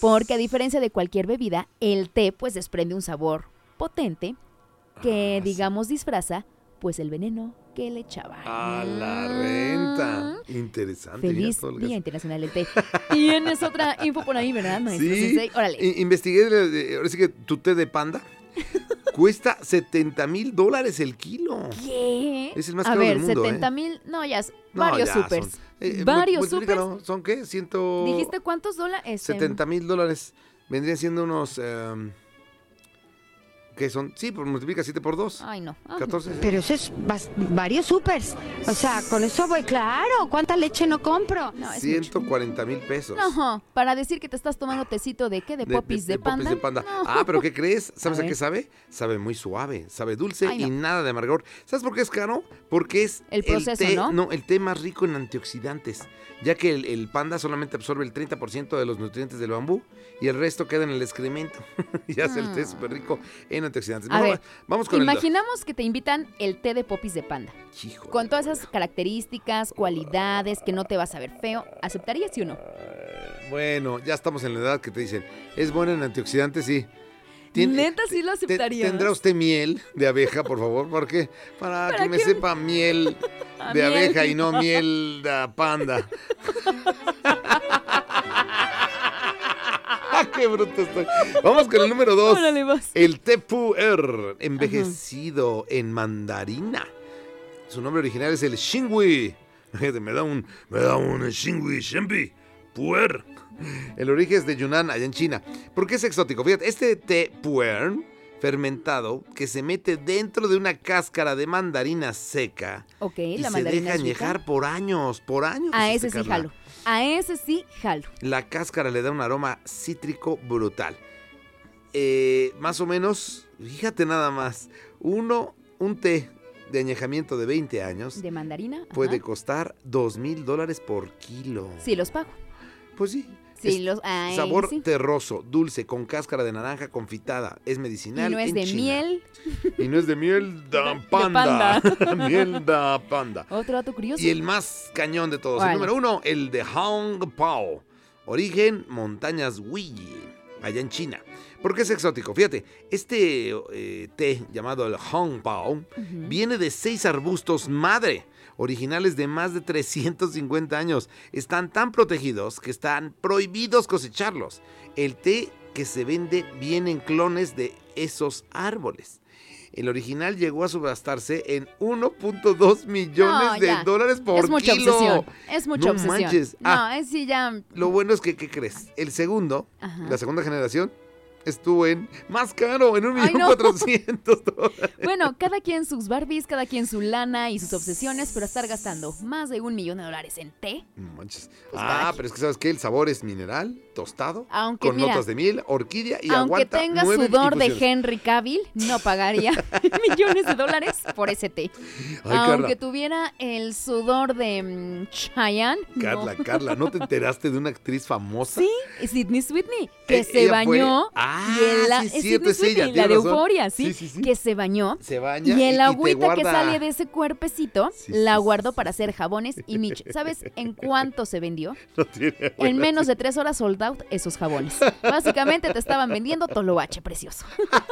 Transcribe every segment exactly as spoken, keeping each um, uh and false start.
Porque a diferencia de cualquier bebida, el té pues desprende un sabor potente que, Ah, digamos, disfraza pues el veneno que le echaban. A la renta. Interesante. Feliz mira, Día Internacional del Té. Tienes otra info por ahí, ¿verdad, maestro Sí, Sensei? Órale. I- investigué, eh, ahora sí que tu té de panda cuesta setenta mil dólares el kilo. ¿Qué? Es el más A caro ver, del mundo, setenta ¿eh? mil, no, ya, es No, varios ya, supers. son- eh, varios mu- supers. multiplícalo, ¿Son qué? Ciento... ¿Dijiste cuántos dólares? setenta mil dólares. Vendrían siendo unos... em, ¿Qué son? Sí, pues multiplica siete por dos. Ay, no. Ay, catorce. Pero eso es bas- varios supers. O sea, con eso voy, claro. ¿Cuánta leche no compro? no, es ciento cuarenta mil pesos. mucho. No, para decir que te estás tomando tecito de qué, de, popis de, panda. popis de panda. No. Ah, pero ¿qué crees? ¿Sabes A a, qué ver. sabe? Sabe muy suave, sabe dulce Ay, no. y nada de amargor. ¿Sabes por qué es caro? Porque es El proceso, té, ¿no? No, el té más rico en antioxidantes, ya que el, el panda solamente absorbe el treinta por ciento de los nutrientes del bambú y el resto queda en el excremento. Y hace el té súper rico en antioxidantes. A Mejor ver, va- vamos con Imaginamos que te invitan el té de popis de panda. el... Hijo Con de- todas esas características, cualidades, que no te vas a ver feo, ¿aceptarías sí o no? Bueno, ya estamos en la edad que te dicen, es bueno en antioxidantes, sí. ¿Neta sí lo te- aceptarías? ¿Tendrá usted miel de abeja, por favor? Porque para, ¿Para que me qué? sepa miel A de miel. abeja y no miel de panda. ¡Ah, qué bruto estoy! Vamos con el número dos. Órale, vas. El té pu'er, envejecido en mandarina. Su nombre original es el Xingui. Fíjate, Me da un, me da un Xingui Shenpi pu'er. El origen es de Yunnan, allá en China. ¿Por qué es exótico? Fíjate, este té pu'er fermentado que se mete dentro de una cáscara de mandarina seca Ok, y la se mandarina deja es rica. añejar por años, por años. A este, ese sí Carla. jalo. A ese sí jalo. La cáscara le da un aroma cítrico brutal. Eh, más o menos, fíjate nada más, uno, un té de añejamiento de veinte años ¿De mandarina? Ajá. puede costar dos mil dólares por kilo. Sí, los pago. Pues sí. Sí, Es los... ay, sabor sí. terroso, dulce, con cáscara de naranja confitada. Es Y medicinal. no es en de China. miel. Y no es de miel De- da de panda. panda. Miel da panda. Otro dato curioso. Y el más cañón de todos, Órale. el número uno, el de Hong Pao. Origen, montañas Huiyi, allá en China. ¿Por qué es exótico? Fíjate, este eh, té llamado el Hong Pao viene de seis arbustos madre, originales de más de trescientos cincuenta años. Están tan protegidos que están prohibidos cosecharlos. El té que se vende viene en clones de esos árboles. El original llegó a subastarse en uno punto dos millones No, de ya. dólares por es mucha kilo. obsesión. Es mucha No obsesión. manches. No, Ah. es sí ya. Lo bueno es que, ¿qué crees? El segundo, Ajá. la segunda generación, estuvo en más caro, en un Ay, millón no. cuatrocientos dólares. Bueno, cada quien sus Barbies, cada quien su lana y sus obsesiones, pero estar gastando más de un millón de dólares en té, No manches. Pues cada ah, quien. pero es que ¿sabes qué? El sabor es mineral, tostado, Aunque, con mira, notas de miel, orquídea y aunque aguanta tenga nueve sudor de infusiones. Henry Cavill, no pagaría millones de dólares por ese té. Ay, Aunque Carla, tuviera el sudor de mm, Chayanne, Carla, no. Carla, ¿no te enteraste de una actriz famosa? Sí, Sidney Sweeney, que Eh, se ella fue- bañó. Ah, y el, sí, es cierto, Sydney es ella, Sweeney, tienes la de razón. Euforia, ¿sí? Sí, sí, sí. Que se bañó. Se baña Y y- y el te agüita que guarda- sale de ese cuerpecito Sí, la sí, guardó sí, para sí. hacer jabones y Mitch. ¿Sabes en cuánto se vendió? No tiene En buena- menos de tres horas sold out esos jabones. Básicamente te estaban vendiendo toloache precioso.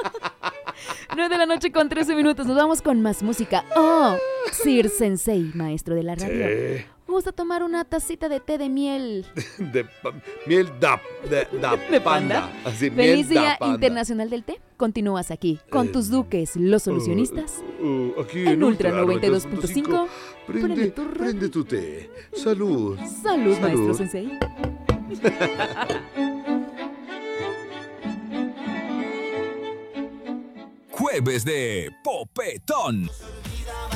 nueve de la noche con trece minutos. Nos vamos con más música. Oh, Sir Sensei, maestro de la radio. Sí. ¿Gusta tomar una tacita de té de miel? De pa- miel da, de, da ¿De panda? Así, Feliz miel da Día panda. Internacional del Té. Continúas aquí con Eh, tus duques, los solucionistas. Uh, uh, aquí En Ultra noventa y dos punto cinco. Prende, Prende tu prende radio. tu té. Salud. Salud, maestro Salud. Sensei. Jueves de Popetón.